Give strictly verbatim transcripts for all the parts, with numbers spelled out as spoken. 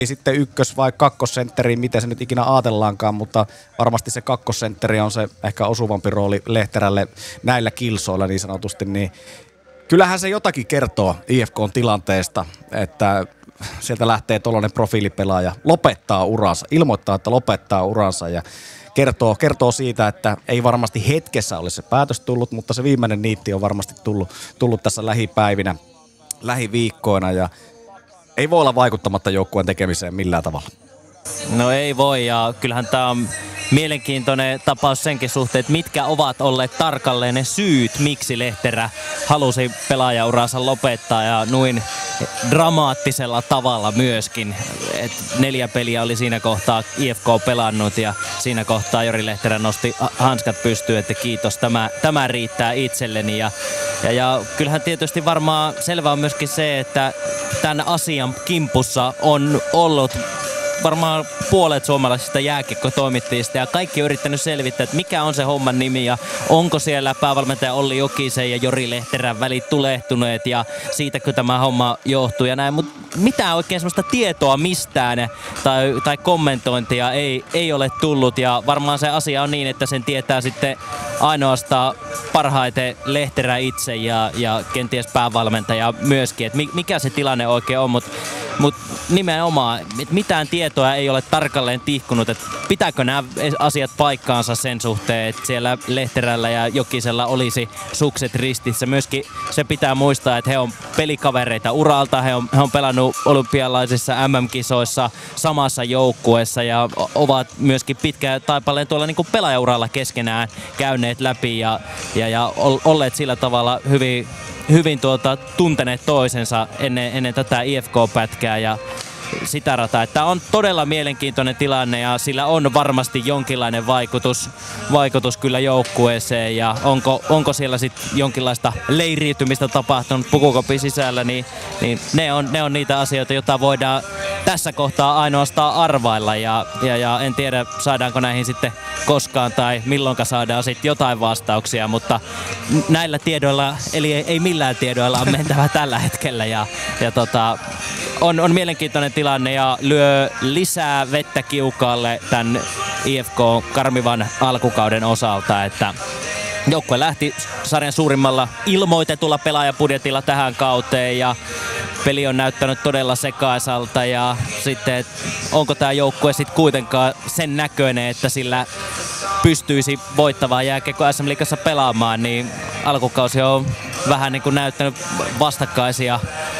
sitten ykkös- vai kakkosentteri, miten se nyt ikinä ajatellaankaan, mutta varmasti se kakkosentteri on se ehkä osuvampi rooli Lehterälle näillä kilsoilla niin sanotusti, niin kyllähän se jotakin kertoo I F K:n tilanteesta, että sieltä lähtee tuollainen profiilipelaaja, lopettaa uransa, ilmoittaa, että lopettaa uransa ja kertoo, kertoo siitä, että ei varmasti hetkessä ole se päätös tullut, mutta se viimeinen niitti on varmasti tullut, tullut tässä lähipäivinä, lähiviikkoina ja ei voi olla vaikuttamatta joukkueen tekemiseen millään tavalla. No ei voi, ja kyllähän tämä on mielenkiintoinen tapaus senkin suhteen, että mitkä ovat olleet tarkalleen ne syyt, miksi Lehterä halusi pelaajauransa lopettaa ja noin dramaattisella tavalla myöskin. Et neljä peliä oli siinä kohtaa I F K pelannut ja siinä kohtaa Jori Lehterä nosti hanskat pystyyn, että kiitos, tämä, tämä riittää itselleni. Ja, ja, ja kyllähän tietysti varmaan selvä on myöskin se, että tämän asian kimpussa on ollut varmaan puolet suomalaisista jääkiekkotoimittajista ja kaikki on yrittänyt selvittää, että mikä on se homman nimi ja onko siellä päävalmentaja Olli Jokisen ja Jori Lehterän välit tulehtuneet ja siitäkö tämä homma johtuu ja näin, mutta mitään oikein sellaista tietoa mistään tai, tai kommentointia ei, ei ole tullut ja varmaan se asia on niin, että sen tietää sitten ainoastaan parhaiten Lehterä itse ja, ja kenties päävalmentaja myöskin, että mikä se tilanne oikein on, mutta mut nimenomaan, että mitään tietoa ei ole tarkalleen tihkunut, että pitääkö nämä asiat paikkaansa sen suhteen, että siellä Lehterällä ja Jokisella olisi sukset ristissä. Myöskin se pitää muistaa, että he on pelikavereita uralta, he on, he on pelannut olympialaisissa M M-kisoissa samassa joukkueessa ja ovat myöskin pitkään taipaleen tuolla niin kuin pelaajauralla keskenään käyneet läpi ja, ja, ja olleet sillä tavalla hyvin hyvin tuota, tunteneet toisensa ennen, ennen tätä I F K-pätkää ja sitä rataa. Tämä on todella mielenkiintoinen tilanne ja sillä on varmasti jonkinlainen vaikutus, vaikutus kyllä joukkueeseen ja onko, onko siellä sitten jonkinlaista leiriytymistä tapahtunut pukukopin sisällä, niin, niin ne, on, ne on niitä asioita, joita voidaan tässä kohtaa ainoastaan arvailla ja, ja, ja en tiedä saadaanko näihin sitten koskaan tai milloinka saadaan sitten jotain vastauksia, mutta näillä tiedoilla, eli ei, ei millään tiedoilla on mentävä tällä hetkellä ja, ja tota, on, on mielenkiintoinen tilanne ja lyö lisää vettä kiukaalle tämän I F K karmivan alkukauden osalta, että joukkue lähti sarjan suurimmalla ilmoitetulla pelaajapudjetilla tähän kauteen ja peli on näyttänyt todella sekaisalta ja sitten onko tämä joukkue sitten kuitenkaan sen näköinen, että sillä pystyisi voittavaa jääkiekko S M-liigassa pelaamaan, niin alkukausi on vähän niin kuin näyttänyt vastakkaisia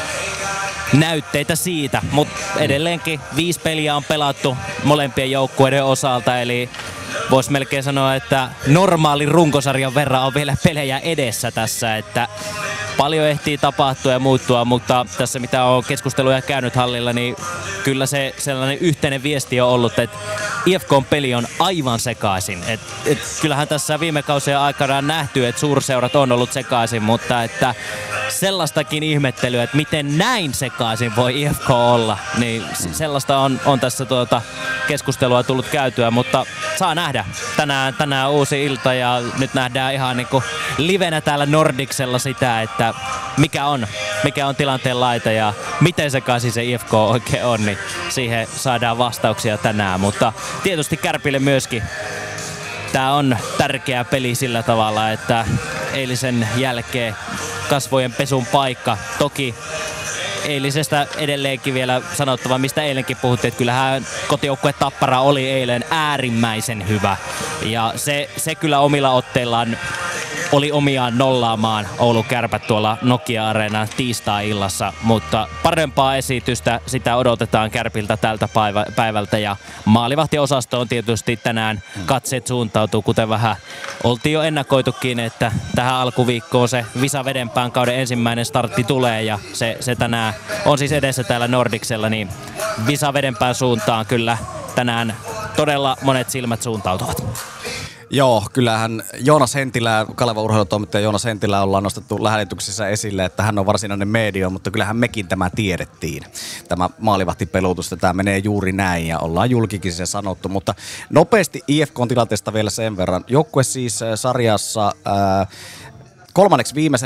näytteitä siitä, mutta edelleenkin viisi peliä on pelattu molempien joukkueiden osalta, eli voisi melkein sanoa, että normaali runkosarjan verran on vielä pelejä edessä tässä, että paljon ehtii tapahtua ja muuttua, mutta tässä mitä on keskusteluja käynyt hallilla, niin kyllä se sellainen yhteinen viesti on ollut, että I F K:n peli on aivan sekaisin. Et, et kyllähän tässä viime kausien aikana on nähty, että suurseurat on ollut sekaisin, mutta että sellaistakin ihmettelyä, että miten näin sekaisin voi I F K olla, niin sellaista on, on tässä tuota keskustelua tullut käytyä, mutta saa nähdä. Tänään, tänään uusi ilta ja nyt nähdään ihan niin kuin livenä täällä Nordicsella sitä, että mikä on, mikä on tilanteen laita ja miten sekaisin se I F K oikein on, niin siihen saadaan vastauksia tänään, mutta tietysti Kärpille myöskin. Tämä on tärkeä peli sillä tavalla, että eilisen jälkeen kasvojen pesun paikka. Toki eilisestä edelleenkin vielä sanottava, mistä eilenkin puhuttiin, että kyllähän kotijoukkue Tappara oli eilen äärimmäisen hyvä. Ja se, se kyllä omilla otteillaan oli omiaan nollaamaan Oulun Kärpät tuolla Nokia-areenan tiistai-illassa, mutta parempaa esitystä sitä odotetaan Kärpiltä tältä päivä, päivältä ja maalivahtiosasto on tietysti tänään katseet suuntautuu, kuten vähän oltiin jo ennakoitukin, että tähän alkuviikkoon se Visa Vedenpään kauden ensimmäinen startti tulee ja se, se tänään on siis edessä täällä Nordicsella, niin Visa Vedenpään suuntaan kyllä tänään todella monet silmät suuntautuvat. Joo, kyllähän Joonas Hentilä, Kalevan urheilutoimittaja Joonas Hentilä ollaan nostettu lähetyksessä esille, että hän on varsinainen media, mutta kyllähän mekin tämä tiedettiin. Tämä maalivahtipelutus, tämä menee juuri näin ja ollaan julkikin se sanottu, mutta nopeasti I F K:n tilanteesta vielä sen verran. Joukkue siis sarjassa ää, kolmanneksi viimeisenä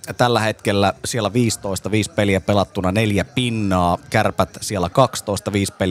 tällä hetkellä siellä viisitoista, viisi peliä pelattuna, neljä pinnaa. Kärpät siellä kaksitoista, viisi peliä